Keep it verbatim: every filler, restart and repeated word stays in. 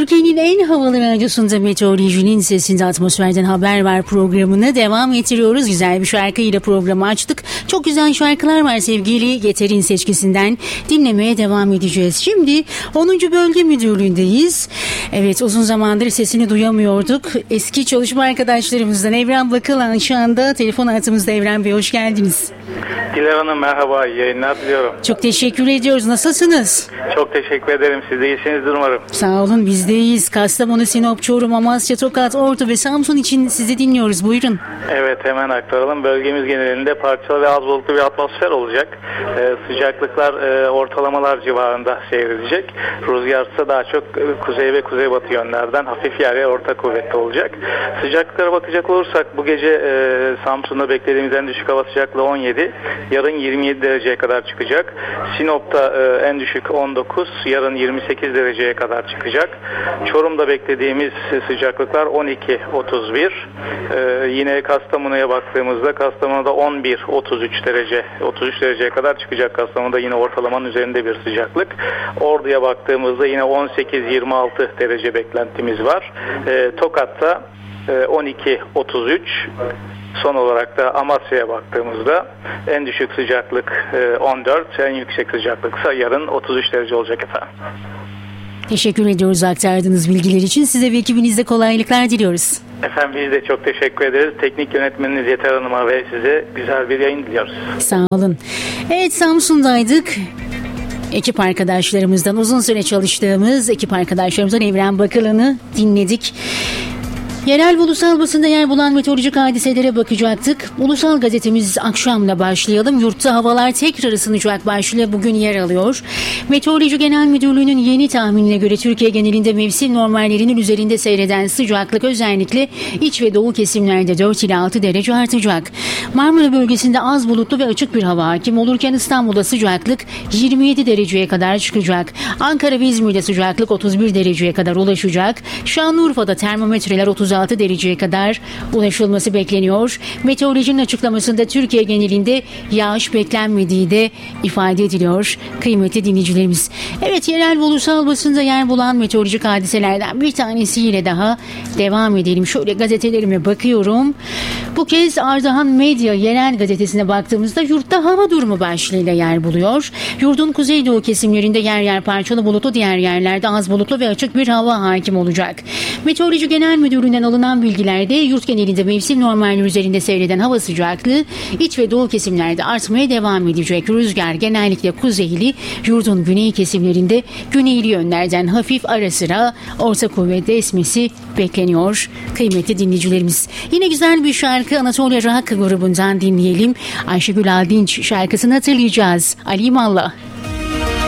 Türkiye'nin en havalı radyosunda meteorolojinin sesinde atmosferden haber var programını devam ettiriyoruz. Güzel bir şarkıyla programı açtık. Çok güzel şarkılar var sevgili Yeter'in seçkisinden. Dinlemeye devam edeceğiz. Şimdi onuncu Bölge Müdürlüğü'ndeyiz. Evet, uzun zamandır sesini duyamıyorduk. Eski çalışma arkadaşlarımızdan Evren Bakılan şu anda telefon hattımızda. Evren Bey, hoş geldiniz. Dilara Hanım merhaba, iyi yayınlar diliyorum. Çok teşekkür ediyoruz. Nasılsınız? Çok teşekkür ederim. Siz de iyisinizdir umarım. Sağ olun, biz de iyiyiz. Kastamonu, Sinop, Çorum, Amasya, Tokat, Ordu ve Samsun için sizi dinliyoruz. Buyurun. Evet, hemen aktaralım. Bölgemiz genelinde parçalı ve az bulutlu bir atmosfer olacak. Ee, sıcaklıklar e, ortalamalar civarında seyredecek. Rüzgar ise daha çok e, kuzey ve kuzeybatı yönlerden hafif yer yer orta kuvvetli olacak. Sıcaklıklara bakacak olursak bu gece e, Samsun'da beklediğimiz en düşük hava sıcaklığı on yedi. Yarın yirmi yedi dereceye kadar çıkacak. Sinop'ta e, en düşük on dokuz. Yarın yirmi sekiz dereceye kadar çıkacak. Çorum'da beklediğimiz sıcaklıklar on iki otuz bir. Ee, yine Kastamonu'ya baktığımızda Kastamonu'da on bir otuz üç derece, otuz üç dereceye kadar çıkacak. Kastamonu'da yine ortalamanın üzerinde bir sıcaklık. Ordu'ya baktığımızda yine on sekiz yirmi altı derece beklentimiz var. Ee, Tokat'ta e, on iki otuz üç. Son olarak da Amasya'ya baktığımızda en düşük sıcaklık on dört, en yüksek sıcaklıksa yarın otuz üç derece olacak efendim. Teşekkür ediyoruz aktardığınız bilgiler için. Size ve ekibinizde kolaylıklar diliyoruz. Efendim biz de çok teşekkür ederiz. Teknik yönetmeniniz Yeter Hanım'a ve size güzel bir yayın diliyoruz. Sağ olun. Evet, Samsun'daydık. Ekip arkadaşlarımızdan, uzun süre çalıştığımız ekip arkadaşlarımızdan Evren Bakılan'ı dinledik. Yerel ve ulusal basında yer bulan meteorolojik hadiselere bakacaktık. Ulusal gazetemiz akşamla başlayalım. Yurtta havalar tekrar ısınacak başlığı bugün yer alıyor. Meteoroloji Genel Müdürlüğü'nün yeni tahminine göre Türkiye genelinde mevsim normallerinin üzerinde seyreden sıcaklık özellikle iç ve doğu kesimlerde dört ila altı derece artacak. Marmara bölgesinde az bulutlu ve açık bir hava hakim olurken İstanbul'da sıcaklık yirmi yedi dereceye kadar çıkacak. Ankara ve İzmir'de sıcaklık otuz bir dereceye kadar ulaşacak. Şanlıurfa'da termometreler otuz altı dereceye kadar ulaşılması bekleniyor. Meteorolojinin açıklamasında Türkiye genelinde yağış beklenmediği de ifade ediliyor kıymetli dinleyicilerimiz. Evet, yerel ve ulusal basında yer bulan meteorolojik hadiselerden bir tanesiyle daha devam edelim. Şöyle gazetelerime bakıyorum. Bu kez Ardahan Medya Yerel Gazetesi'ne baktığımızda yurtta hava durumu başlığıyla yer buluyor. Yurdun kuzeydoğu kesimlerinde yer yer parçalı bulutlu, diğer yerlerde az bulutlu ve açık bir hava hakim olacak. Meteoroloji Genel Müdürlüğü'nden alınan bilgilerde yurt genelinde mevsim normalleri üzerinde seyreden hava sıcaklığı iç ve doğu kesimlerde artmaya devam edecek. Rüzgar genellikle kuzeyli, yurdun güney kesimlerinde güneyli yönlerden hafif ara sıra orta kuvvetle esmesi bekleniyor kıymetli dinleyicilerimiz. Yine güzel bir şarkı Anatolia Rock grubundan dinleyelim. Ayşegül Aldinç şarkısını hatırlayacağız. Alimallah.